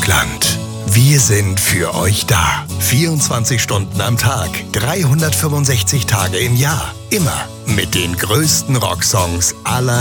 Rockland. Wir sind für euch da. 24 Stunden am Tag, 365 Tage im Jahr. Immer mit den größten Rocksongs aller